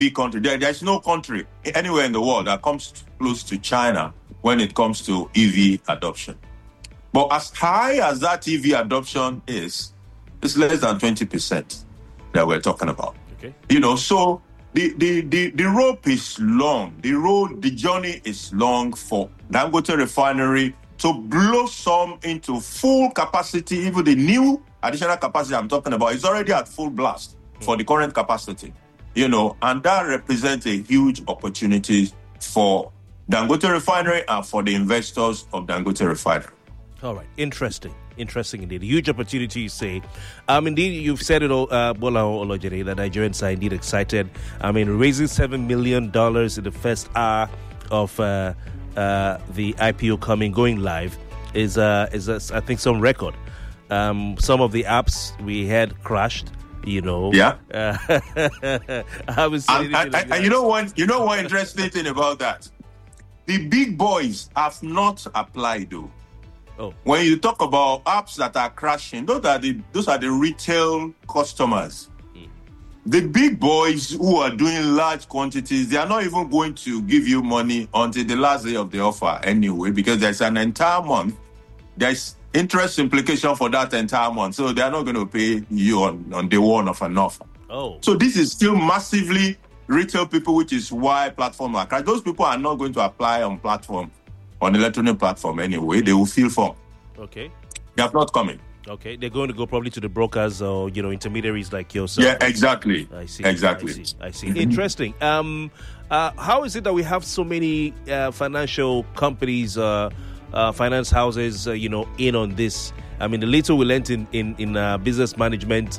big country. There's no country anywhere in the world that comes close to China when it comes to EV adoption. But as high as that EV adoption is, it's less than 20% that we're talking about. Okay. So the rope is long. The journey is long for Dangote Refinery to blossom into full capacity. Even the new additional capacity I'm talking about is already at full blast for the current capacity. And that represents a huge opportunity for Dangote Refinery and for the investors of Dangote Refinery. All right. Interesting indeed. Huge opportunity, you say. Indeed, you've said it all, Bola Olojede, that Nigerians are indeed excited. Raising $7 million in the first hour of the IPO going live is I think, some record. Some of the apps we had crashed. Yeah. I haven't seen anything. And you know one interesting thing about that? The big boys have not applied, though. Oh. When you talk about apps that are crashing, those are the retail customers. The big boys who are doing large quantities, they are not even going to give you money until the last day of the offer anyway, because there's an entire month. There's interest implication for that entire month. So they are not going to pay you on day one of an offer. Oh. So this is still massively retail people, which is why platforms are crashing. Those people are not going to apply on electronic platform anyway. They will fill form. Okay. They have not come in. Okay. They're going to go probably to the brokers or, intermediaries like yourself. Yeah, exactly. I see. Exactly. I see. Interesting. How is it that we have so many financial companies, finance houses, in on this? The little we learned in business management,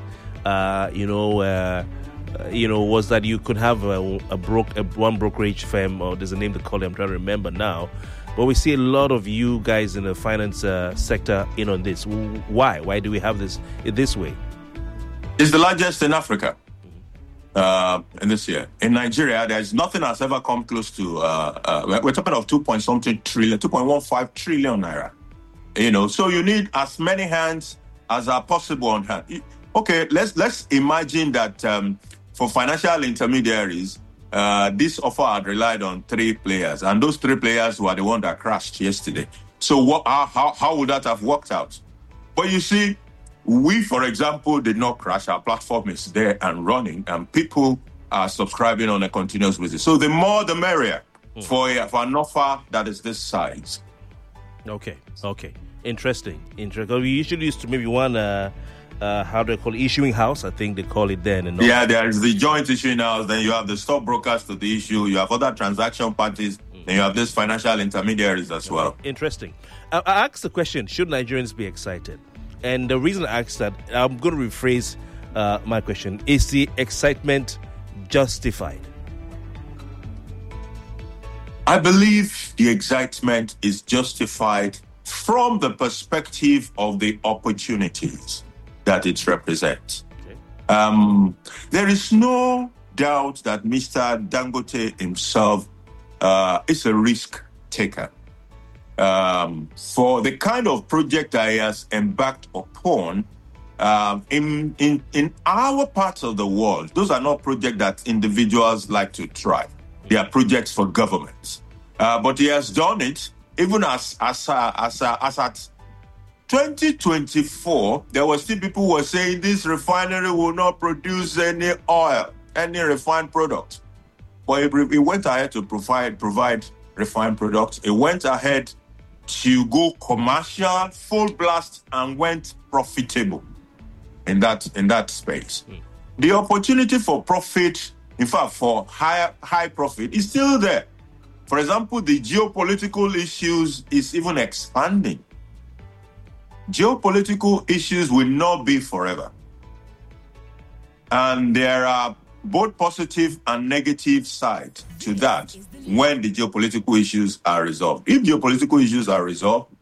was that you could have one brokerage firm, or there's a name to call it, I'm trying to remember now. But we see a lot of you guys in the finance sector in on this. Why? Why do we have this way? It's the largest in Africa in this year. In Nigeria, there's nothing that's ever come close to, we're talking of 2.15 trillion naira. So you need as many hands as are possible on hand. Okay, let's imagine that for financial intermediaries, this offer had relied on 3 players, and those 3 players were the one that crashed yesterday. So how would that have worked out? But you see, we, for example, did not crash. Our platform is there and running, and people are subscribing on a continuous basis. So the more, the merrier for an offer that is this size. Okay. Interesting. We usually used to maybe one, how do they call it? Issuing house, I think they call it then. Yeah, there is the joint issuing house. Then you have the stockbrokers to the issue. You have other transaction parties. Then you have these financial intermediaries as well. Interesting. I asked the question, should Nigerians be excited? And the reason I asked that, I'm going to rephrase my question. Is the excitement justified? I believe the excitement is justified from the perspective of the opportunities that it represents. Okay. There is no doubt that Mr. Dangote himself is a risk taker. For the kind of project that he has embarked upon, in our parts of the world, those are not projects that individuals like to try. They are projects for governments. But he has done it, even as at 2024, there were still people who were saying this refinery will not produce any oil, any refined product. But it went ahead to provide refined products. It went ahead to go commercial, full blast, and went profitable in that space. The opportunity for profit, in fact, for high profit, is still there. For example, the geopolitical issues is even expanding. Geopolitical issues will not be forever. And there are both positive and negative sides to that when the geopolitical issues are resolved. If geopolitical issues are resolved,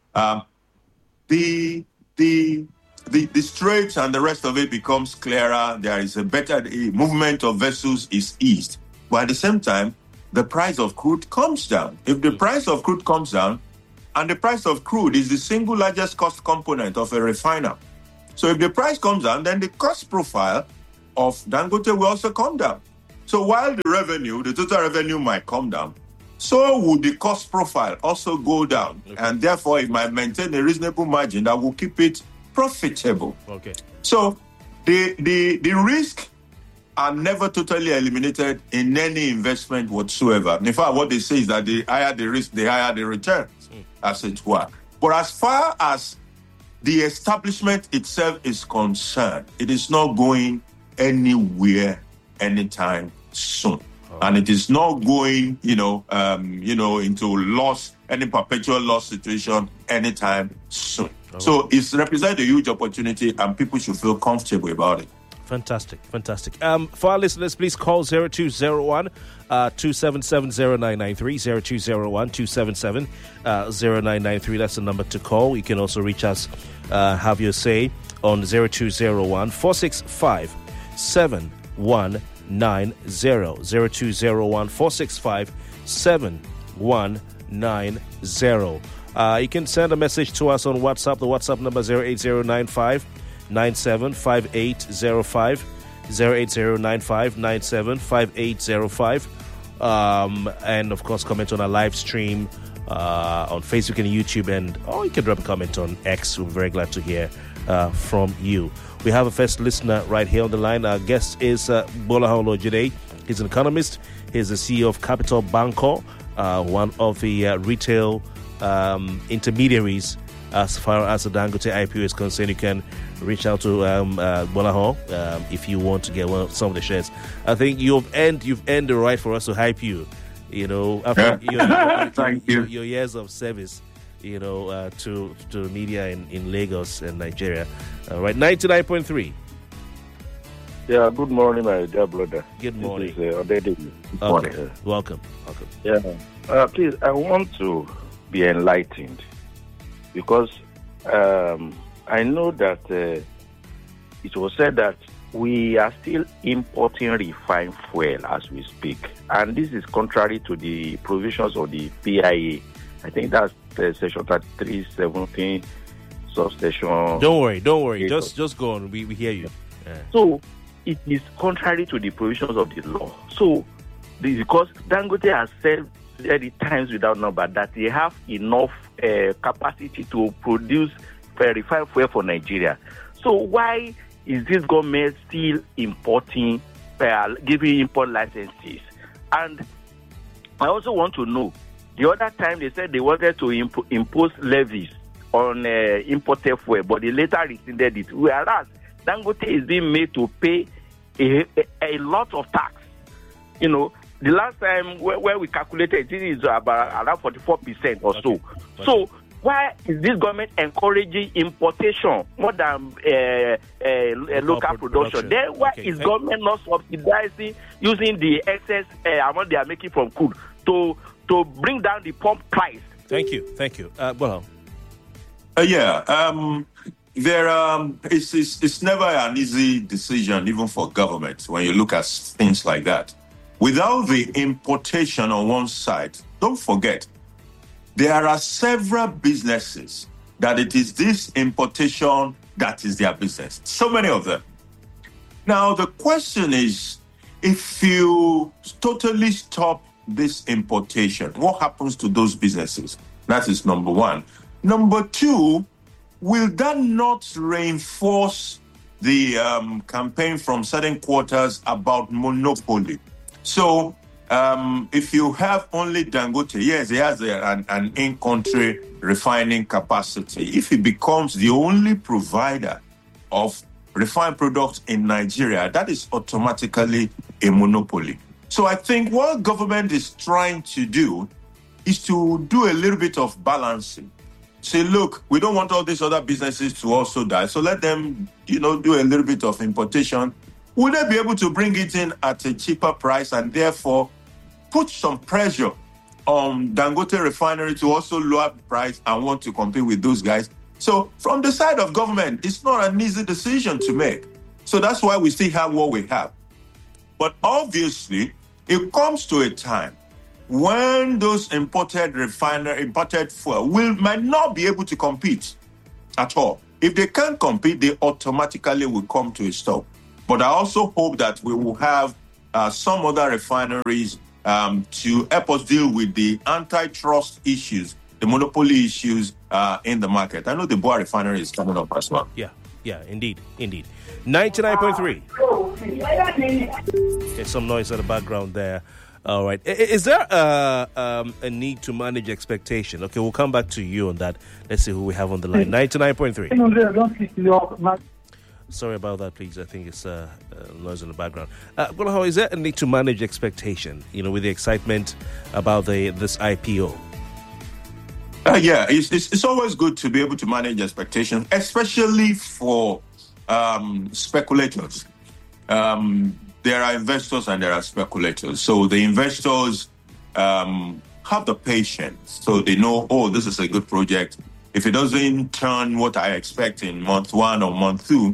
the straits and the rest of it becomes clearer. There is a better movement of vessels is eased. But at the same time, the price of crude comes down. If the price of crude comes down, and the price of crude is the single largest cost component of a refiner. So if the price comes down, then the cost profile of Dangote will also come down. So while the total revenue might come down, so would the cost profile also go down. Okay. And therefore, it might maintain a reasonable margin that will keep it profitable. Okay. So the risk are never totally eliminated in any investment whatsoever. In fact, what they say is that the higher the risk, the higher the returns, as it were. But as far as the establishment itself is concerned, it is not going anywhere anytime soon. And it is not going, into loss, any perpetual loss situation anytime soon. So it represents a huge opportunity, and people should feel comfortable about it. Fantastic. For our listeners, please call 0201 277 0993, 0201 277 0993. That's the number to call. You can also reach us, have your say on 0201 465 7190, 0201 465 7190. You can send a message to us on WhatsApp. The WhatsApp number 08095 975805, 08095975805, and of course comment on our live stream on Facebook and YouTube, or you can drop a comment on X. We're very glad to hear from you. We have a first listener right here on the line. Our guest is Gbolahan Olojide. He's an economist. He's the CEO of Capital Bancorp, one of the retail intermediaries as far as the Dangote IPO is concerned. You can reach out to Gbolahan if you want to get some of the shares. I think you've earned the right for us to hype you. After your years of service, to the media in Lagos and Nigeria. Right, 99.3. Yeah, good morning, my dear brother. Good morning. Okay. Welcome. Yeah. Please, I want to be enlightened because I know that it was said that we are still importing refined fuel as we speak. And this is contrary to the provisions of the PIA. I think that's section 3317, subsection... Don't worry. Just go on. We hear you. Yeah. So, it is contrary to the provisions of the law. So, because Dangote has said at times without number that they have enough capacity to produce refined fuel for Nigeria. So, why is this government still importing, giving import licenses? And I also want to know, the other time they said they wanted to impose levies on imported fuel, but they later rescinded it. Whereas Dangote is being made to pay a lot of tax. The last time where we calculated it is about around 44% or so. So why is this government encouraging importation more than local production? Then why is government not subsidizing using the excess amount they are making from crude to bring down the pump price? Thank you. Well, it's never an easy decision, even for government, when you look at things like that. Without the importation on one side, don't forget, there are several businesses that it is this importation that is their business. So many of them. Now, the question is, if you totally stop this importation, what happens to those businesses? That is number one. Number two, will that not reinforce the campaign from certain quarters about monopoly? So, if you have only Dangote, yes, he has an in-country refining capacity. If he becomes the only provider of refined products in Nigeria, that is automatically a monopoly. So I think what government is trying to do is to do a little bit of balancing. Say, look, we don't want all these other businesses to also die, so let them, do a little bit of importation. Will they be able to bring it in at a cheaper price and therefore put some pressure on Dangote refinery to also lower the price and want to compete with those guys? So from the side of government, it's not an easy decision to make. So that's why we still have what we have. But obviously, it comes to a time when those imported fuel might not be able to compete at all. If they can't compete, they automatically will come to a stop. But I also hope that we will have some other refineries to help us deal with the antitrust issues, the monopoly issues in the market. I know the Boa refinery is coming up as well. Yeah, indeed. 99.3. There's some noise in the background there. All right. Is there a need to manage expectation? Okay, we'll come back to you on that. Let's see who we have on the line. 99.3. Sorry about that, please. I think it's noise in the background. Is there a need to manage expectation, with the excitement about this IPO? Yeah, it's always good to be able to manage expectations, especially for speculators. There are investors and there are speculators. So the investors have the patience. So they know, this is a good project. If it doesn't turn what I expect in month 1 or month two,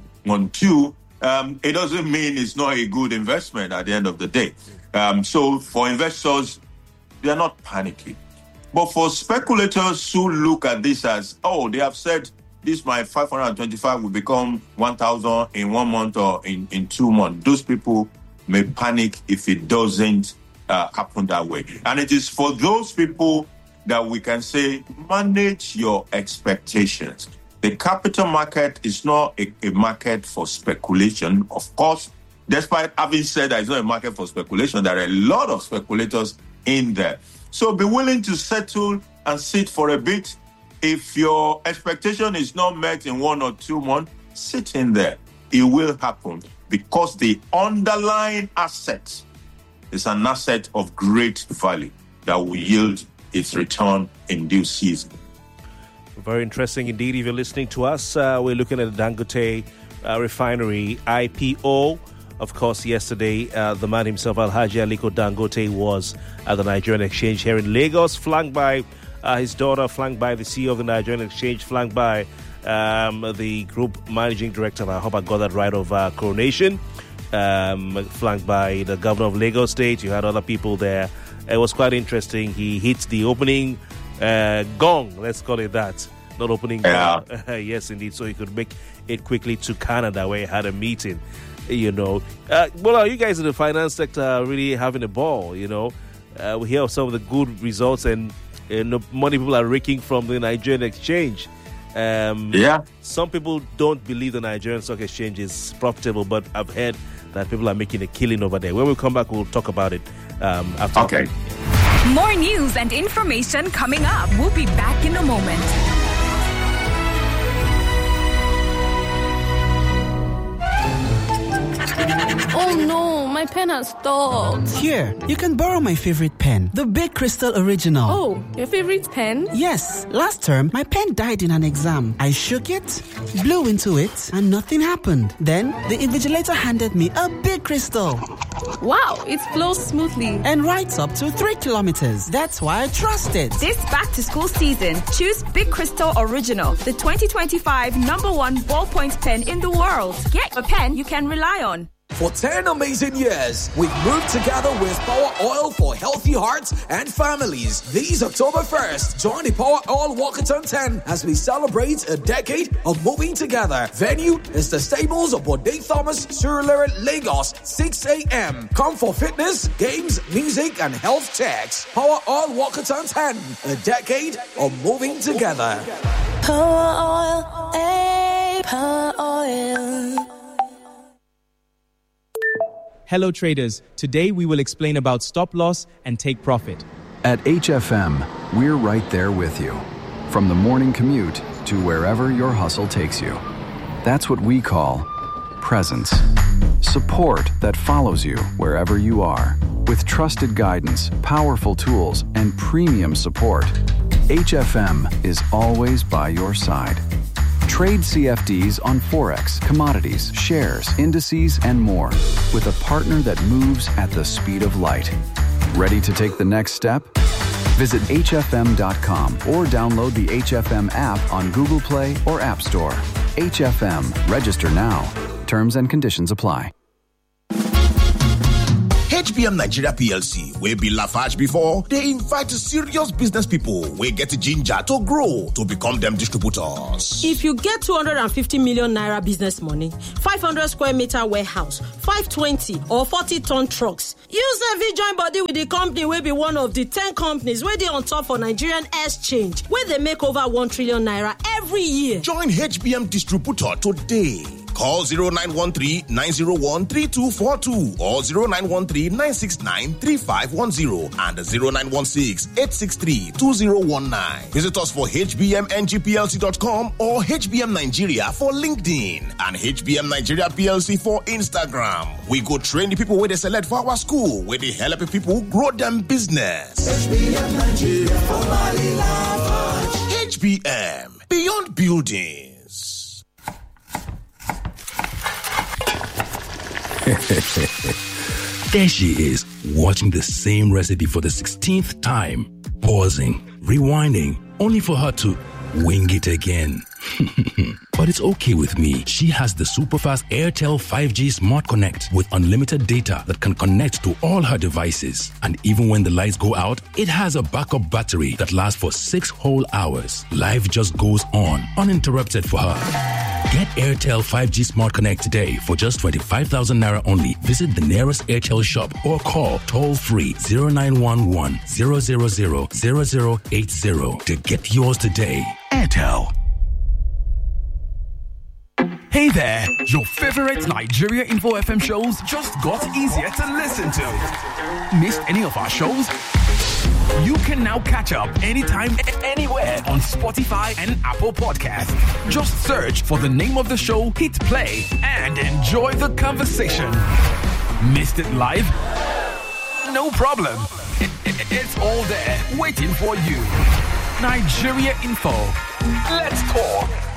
it doesn't mean it's not a good investment at the end of the day. So for investors, they're not panicking. But for speculators who look at this as, they have said this my 525 will become 1,000 in 1 month or in 2 months. Those people may panic if it doesn't happen that way. And it is for those people that we can say, manage your expectations. The capital market is not a market for speculation. Of course, despite having said that it's not a market for speculation, there are a lot of speculators in there. So be willing to settle and sit for a bit. If your expectation is not met in 1 or 2 months, sit in there. It will happen because the underlying asset is an asset of great value that will yield its return in due season. Very interesting indeed. If you're listening to us, we're looking at the Dangote refinery IPO. Of course, yesterday, the man himself, Alhaji Aliko Dangote, was at the Nigerian Exchange here in Lagos, flanked by his daughter, flanked by the CEO of the Nigerian Exchange, flanked by the group managing director, I hope I got that right, of Coronation, flanked by the governor of Lagos State. You had other people there. It was quite interesting. He hit the opening gong, let's call it that. Not opening gong. Yes, indeed. So he could make it quickly to Canada, where he had a meeting. You guys in the finance sector are really having a ball. We hear of some of the good results and money people are raking from the Nigerian Exchange. Some people don't believe the Nigerian Stock Exchange is profitable, but I've heard that people are making a killing over there. When we come back, we'll talk about it after. Okay. More news and information coming up. We'll be back in a moment. Oh no, my pen has stopped. Here, you can borrow my favorite pen, the Big Crystal Original. Oh, your favorite pen? Yes, last term, my pen died in an exam. I shook it, blew into it, and nothing happened. Then, the invigilator handed me a Big Crystal. Wow, it flows smoothly and writes up to 3 kilometers. That's why I trust it. This back-to-school season, choose Big Crystal Original, the 2025 #1 ballpoint pen in the world. Get a pen you can rely on. For 10 amazing years, we've moved together with Power Oil for healthy hearts and families. This October 1st, join the Power Oil Walkathon 10 as we celebrate a decade of moving together. Venue is the stables of Bode Thomas, Surulere, Lagos, 6 a.m. Come for fitness, games, music, and health checks. Power Oil Walkathon 10, a decade of moving together. Power Oil, Power Oil. Hello traders, today we will explain about stop loss and take profit. At HFM, we're right there with you. From the morning commute to wherever your hustle takes you. That's what we call presence. Support that follows you wherever you are. With trusted guidance, powerful tools, and premium support, HFM is always by your side. Trade CFDs on Forex, commodities, shares, indices, and more with a partner that moves at the speed of light. Ready to take the next step? Visit HFM.com or download the HFM app on Google Play or App Store. HFM. Register now. Terms and conditions apply. HBM Nigeria PLC, wey be Lafarge before, they invite serious business people wey get ginger to grow to become them distributors. If you get 250 million naira business money, 500 square meter warehouse, 520 or 40-ton trucks, you say join body with the company wey be one of the 10 companies wey dey on top for Nigerian exchange, where they make over 1 trillion naira every year. Join HBM distributor today. Call 0913-901-3242 or 0913-969-3510 and 0916-863-2019. Visit us for hbmngplc.com or HBM Nigeria for LinkedIn and HBM Nigeria PLC for Instagram. We go train the people where they select for our school, where they help people grow them business. HBM Nigeria for Mali Lafarge. HBM, beyond buildings. There she is, watching the same recipe for the 16th time, pausing, rewinding, only for her to wing it again. But it's okay with me. She has the super-fast Airtel 5G Smart Connect with unlimited data that can connect to all her devices. And even when the lights go out, it has a backup battery that lasts for 6 whole hours. Life just goes on, uninterrupted for her. Get Airtel 5G Smart Connect today for just 25,000 naira only. Visit the nearest Airtel shop or call toll-free 0911 000 0080 to get yours today. Airtel. Hey there, your favorite Nigeria Info FM shows just got easier to listen to. Missed any of our shows? You can now catch up anytime, anywhere on Spotify and Apple Podcasts. Just search for the name of the show, hit play, and enjoy the conversation. Missed it live? No problem. It's all there, waiting for you. Nigeria Info. Let's talk.